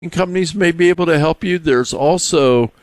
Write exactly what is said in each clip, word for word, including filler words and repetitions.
companies may be able to help you. There's also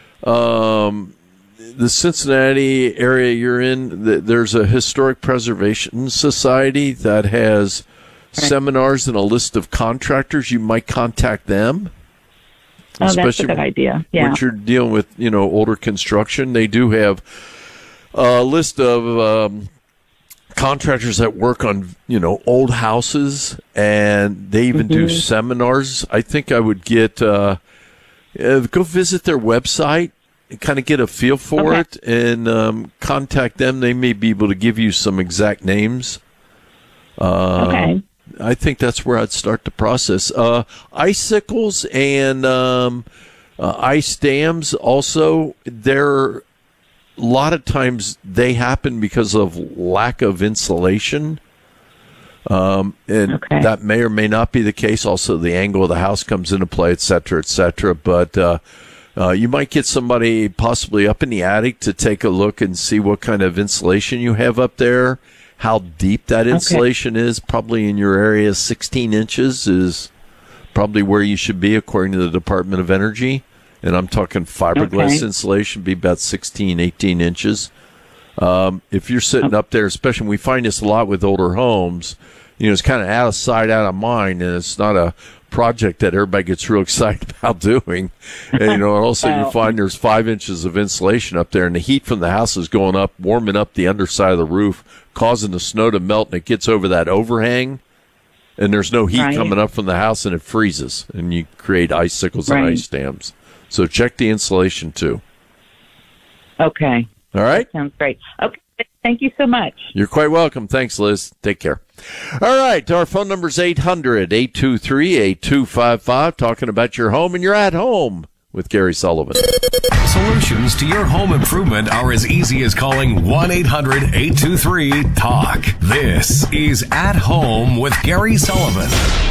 um, the Cincinnati area you're in. There's a historic preservation society that has okay. seminars and a list of contractors. You might contact them. Oh, that's a good idea. Yeah. When you're dealing with, you know, older construction, they do have a list of um, contractors that work on, you know, old houses, and they even mm-hmm. do seminars. I think I would get uh, uh, go visit their website and kind of get a feel for okay. it, and um, contact them. They may be able to give you some exact names. Uh, okay. I think that's where I'd start the process. Uh, icicles and um, uh, ice dams also, they're, a lot of times they happen because of lack of insulation. Um, and okay. that may or may not be the case. Also, the angle of the house comes into play, et cetera, et cetera. But uh, uh, you might get somebody possibly up in the attic to take a look and see what kind of insulation you have up there. How deep that insulation okay. is, probably in your area, sixteen inches is probably where you should be according to the Department of Energy. And I'm talking fiberglass okay. insulation, be about sixteen, eighteen inches. Um, if you're sitting up there, especially we find this a lot with older homes, you know, it's kind of out of sight, out of mind, and it's not a project that everybody gets real excited about doing. And, you know, also you find there's five inches of insulation up there, and the heat from the house is going up, warming up the underside of the roof, causing the snow to melt, and it gets over that overhang, and there's no heat right. coming up from the house, and it freezes, and you create icicles right. and ice dams. So check the insulation, too. Okay. All right? That sounds great. Okay. Thank you so much. You're quite welcome. Thanks, Liz. Take care. All right. Our phone number is eight hundred, eight two three, eight two five five. Talking about your home, and you're at home with Gary Sullivan. Solutions to your home improvement are as easy as calling one eight hundred, eight two three, talk. This is At Home with Gary Sullivan.